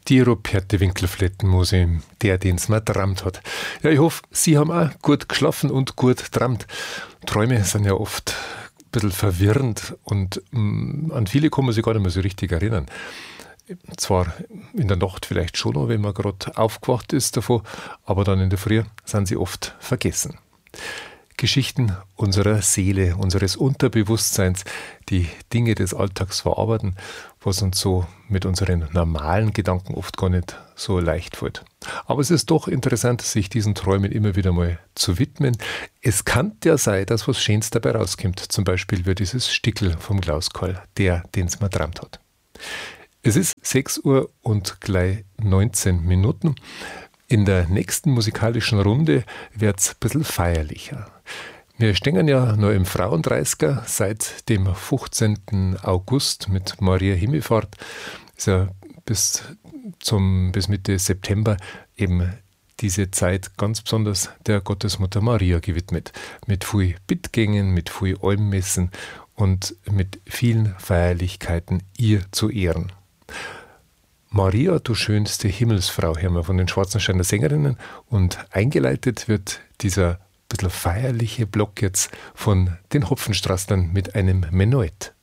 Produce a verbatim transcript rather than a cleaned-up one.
Die Ruperte Winkelflettenmuse, der, den's man trammt hat. Ja, ich hoffe, Sie haben auch gut geschlafen und gut trammt. Träume sind ja oft ein bisschen verwirrend und mh, an viele kann man sich gar nicht mehr so richtig erinnern. Zwar in der Nacht vielleicht schon noch, wenn man gerade aufgewacht ist davon, aber dann in der Früh sind sie oft vergessen. Geschichten unserer Seele, unseres Unterbewusstseins, die Dinge des Alltags verarbeiten, was uns so mit unseren normalen Gedanken oft gar nicht so leicht fällt. Aber es ist doch interessant, sich diesen Träumen immer wieder mal zu widmen. Es kann ja sein, dass was Schönes dabei rauskommt. Zum Beispiel wie dieses Stickel vom Klaus Karl, der, den's man träumt hat. Es ist sechs Uhr und gleich neunzehn Minuten. In der nächsten musikalischen Runde wird es ein bisschen feierlicher. Wir stehen ja noch im Frauendreißiger seit dem fünfzehnten August mit Maria Himmelfahrt. Ist ja bis, zum, bis Mitte September eben diese Zeit ganz besonders der Gottesmutter Maria gewidmet. Mit viel Bittgängen, mit viel Almmessen und mit vielen Feierlichkeiten ihr zu Ehren. Maria, du schönste Himmelsfrau, hören wir von den Schwarzensteiner Sängerinnen. Und eingeleitet wird dieser bisschen feierliche Block jetzt von den Hopfenstraßlern mit einem Menuett.